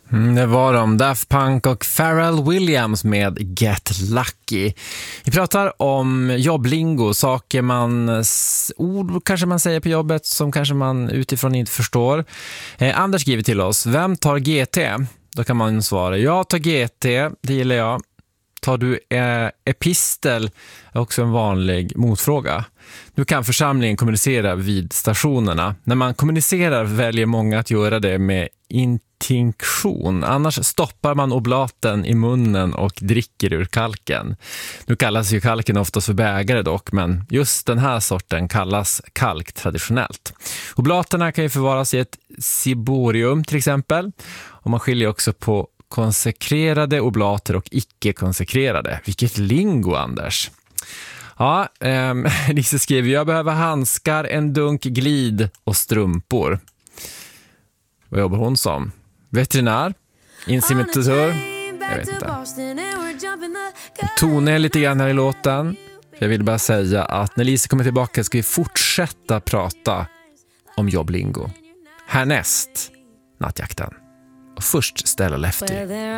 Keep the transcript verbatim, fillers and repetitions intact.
Mm, det var de, Daft Punk och Pharrell Williams med Get Lucky. Vi pratar om jobblingo, saker man, ord kanske man säger på jobbet som kanske man utifrån inte förstår. Eh, Anders skriver till oss, vem tar G T? Då kan man svara, jag tar G T, det gillar jag. Tar du eh, epistel är också en vanlig motfråga. Nu kan församlingen kommunicera vid stationerna. När man kommunicerar väljer många att göra det med intinktion. Annars stoppar man oblaten i munnen och dricker ur kalken. Nu kallas ju kalken oftast för bägare dock, men just den här sorten kallas kalk traditionellt. Oblaterna kan ju förvaras i ett ciborium till exempel. Och man skiljer också på konsekrerade oblater och icke-konsekrerade. Vilket lingo, Anders. Ja, eh, Lisa skriver, jag behöver handskar, en dunk glid och strumpor. Vad jobbar hon som? Veterinär? Inseminatör? Jag vet inte. Tone är lite grann här i låten. Jag vill bara säga att när Lisa kommer tillbaka ska vi fortsätta prata om jobblingo. Härnäst, nattjakten. Och först Stella Lefty.